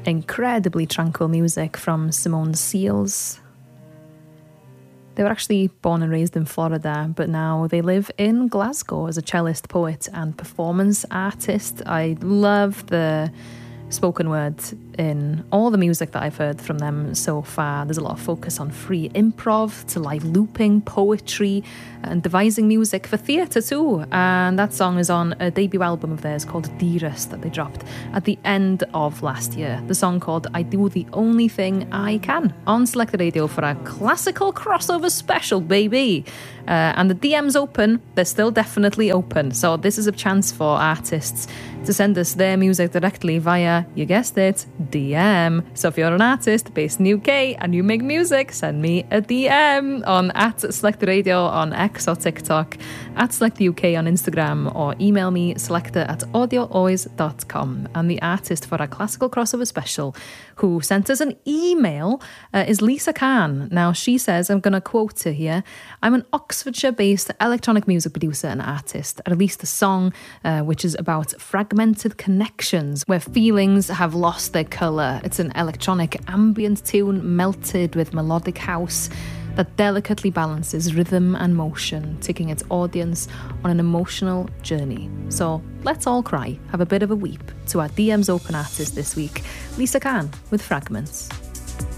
incredibly tranquil music from Simone Seals. They were actually born and raised in Florida, but now they live in Glasgow as a cellist, poet, and performance artist. I love the spoken word in all the music that I've heard from them so far. There's a lot of focus on free improv to live looping, poetry, and devising music for theatre too. And that song is on a debut album of theirs called Dearest that they dropped at the end of last year. The song called I Do the Only Thing I Can on Selected Radio for a classical crossover special, baby. And the DM's open. They're still definitely open. So this is a chance for artists to send us their music directly via, you guessed it, DM. So if you're an artist based in UK and you make music, send me a DM on @Selected Radio on X or TikTok, @SelectUK on Instagram, or email me selector@audioalways.com. And the artist for our classical crossover special who sent us an email is Lisa Khan. Now she says, I'm going to quote her here, I'm an Oxfordshire-based electronic music producer and artist. I released a song which is about fragmented connections where feelings have lost their colour. It's an electronic ambient tune melted with melodic house that delicately balances rhythm and motion, taking its audience on an emotional journey. So let's all cry, have a bit of a weep to our DM's open artist this week, Lisa Khan with Fragments.